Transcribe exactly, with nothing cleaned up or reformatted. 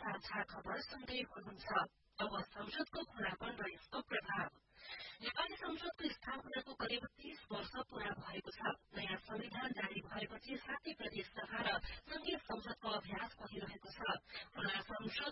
साझा खबर सुन्दै हुनुहुन्छ। अब संसदको खुलापन र यसको प्रभाव। नेपाली संसदको स्थापनाको करिब तीस वर्ष पूरा भएको छ। नयाँ संविधान जारी भएपछि सातै प्रदेश सभा र संघीय संसदको अभ्यास भइरहेको छ। खुला संसद